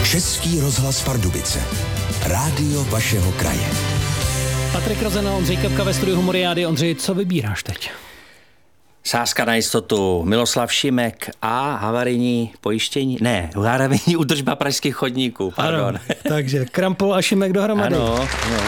Český rozhlas Pardubice. Rádio vašeho kraje. Patrik Rozena, Ondřej Kapka ve studiu Humoriády. Ondřej, co vybíráš teď? Sázka na jistotu, Miloslav Šimek a havarijní pojištění, ne, havarijní údržba pražských chodníků, pardon. Ano, takže Krampol a Šimek dohromady. Ano.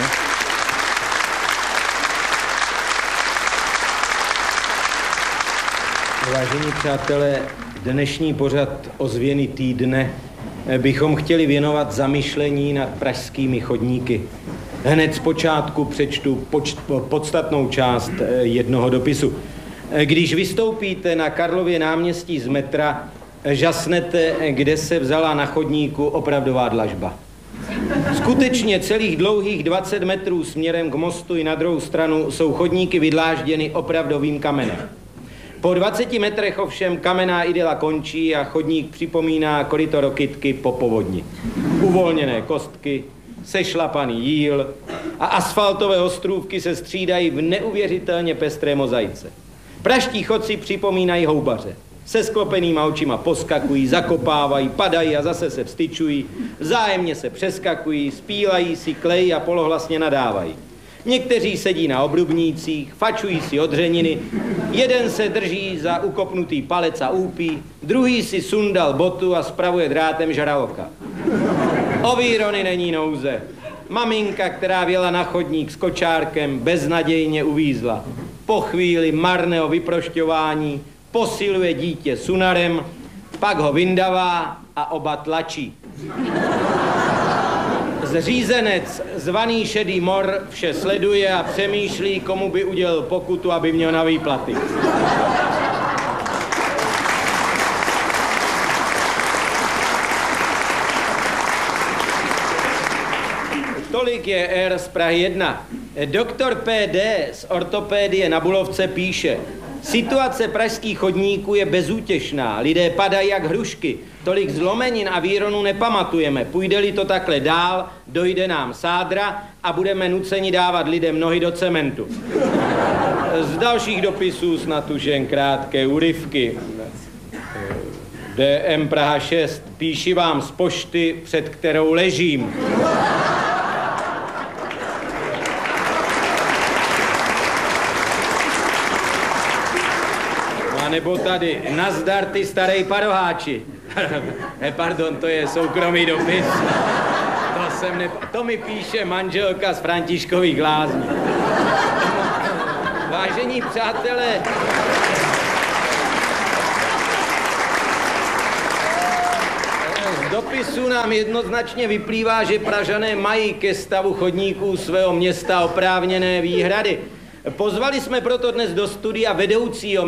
Vážení přátelé, dnešní pořad Ozvěny týdne bychom chtěli věnovat zamyšlení nad pražskými chodníky. Hned zpočátku přečtu podstatnou část jednoho dopisu. Když vystoupíte na Karlově náměstí z metra, žasnete, kde se vzala na chodníku opravdová dlažba. Skutečně celých dlouhých 20 metrů směrem k mostu i na druhou stranu jsou chodníky vydlážděny opravdovým kamenem. Po 20 metrech ovšem kamenná idyla končí a chodník připomíná koryto Rokytky po povodni. Uvolněné kostky, sešlapaný jíl a asfaltové ostrůvky se střídají v neuvěřitelně pestré mozaice. Pražští chodci připomínají houbaře. Se sklopenýma očima poskakují, zakopávají, padají a zase se vstyčují, vzájemně se přeskakují, spílají si, klejí a polohlasně nadávají. Někteří sedí na obrubnících, fačují si odřeniny, jeden se drží za ukopnutý palec a úpí, druhý si sundal botu a spravuje drátem žraloka. O výrony není nouze. Maminka, která vjela na chodník s kočárkem, beznadějně uvízla. Po chvíli marného vyprošťování posiluje dítě sunarem, pak ho vyndavá a oba tlačí. Zřízenec, zvaný Šedý mor, vše sleduje a přemýšlí, komu by udělal pokutu, aby měl na výplaty. Tolik je R z Prahy 1. Doktor PD z ortopédie na Bulovce píše: situace pražských chodníků je bezútěšná, lidé padají jak hrušky, tolik zlomenin a výronů nepamatujeme. Půjde-li to takhle dál, dojde nám sádra a budeme nuceni dávat lidem nohy do cementu. Z dalších dopisů snad už jen krátké úryvky. DM Praha 6, píši vám z pošty, před kterou ležím. Nebo tady, nazdar ty starej paroháči. Pardon, to je soukromý dopis. To mi píše manželka z Františkových Lázní. Vážení přátelé, z dopisu nám jednoznačně vyplývá, že Pražané mají ke stavu chodníků svého města oprávněné výhrady. Pozvali jsme proto dnes do studia vedoucího